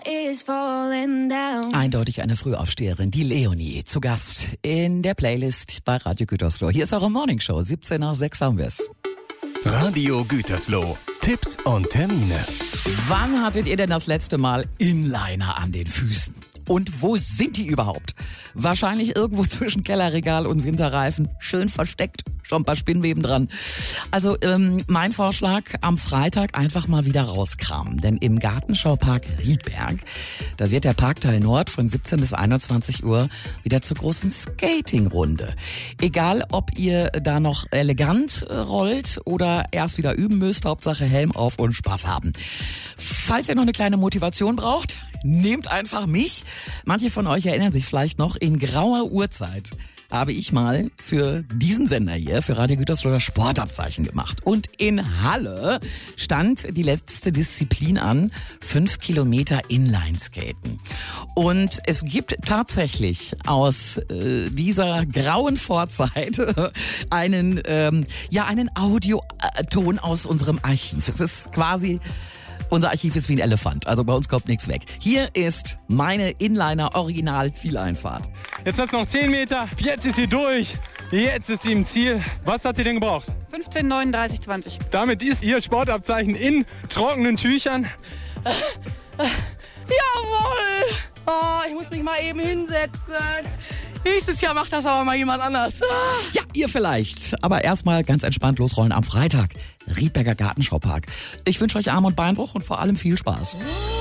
Eindeutig eine Frühaufsteherin, die Leonie, zu Gast in der Playlist bei Radio Gütersloh. Hier ist eure Morningshow, 17 nach 6 haben wir es. Radio Gütersloh, Tipps und Termine. Wann hattet ihr denn das letzte Mal Inliner an den Füßen? Und wo sind die überhaupt? Wahrscheinlich irgendwo zwischen Kellerregal und Winterreifen, schön versteckt, schon ein paar Spinnweben dran. Also mein Vorschlag, am Freitag einfach mal wieder rauskramen. Denn im Gartenschaupark Riedberg, da wird der Parkteil Nord von 17 bis 21 Uhr wieder zur großen Skatingrunde. Egal, ob ihr da noch elegant rollt oder erst wieder üben müsst, Hauptsache Helm auf und Spaß haben. Falls ihr noch eine kleine Motivation braucht, nehmt einfach mich. Manche von euch erinnern sich vielleicht noch, in grauer Urzeit habe ich mal für diesen Sender hier, für Radio Gütersloh, das Sportabzeichen gemacht. Und in Halle stand die letzte Disziplin an, 5 Kilometer Inlineskaten. Und es gibt tatsächlich aus dieser grauen Vorzeit einen Audioton aus unserem Archiv. Es ist quasi... Unser Archiv ist wie ein Elefant, also bei uns kommt nichts weg. Hier ist meine Inliner-Original-Zieleinfahrt. Jetzt hat es noch 10 Meter, jetzt ist sie durch, jetzt ist sie im Ziel. Was hat sie denn gebraucht? 15, 39, 20. Damit ist ihr Sportabzeichen in trockenen Tüchern. Jawohl! Oh, ich muss mich mal eben hinsetzen. Nächstes Jahr macht das aber mal jemand anders. Ja, ihr vielleicht. Aber erstmal ganz entspannt losrollen am Freitag. Riedberger Gartenschaupark. Ich wünsche euch Arm- und Beinbruch und vor allem viel Spaß.